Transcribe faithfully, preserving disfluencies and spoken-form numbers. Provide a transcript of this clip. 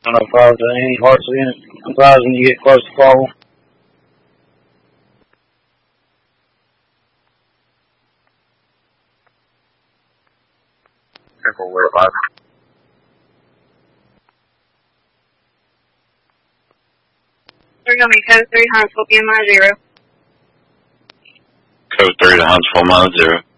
I don't know if I was any hearts in it. Sometimes when you get close to fall. Careful, we're five. We're going to be code three, Huntsville, P M I zero. Code three to Huntsville, mile zero.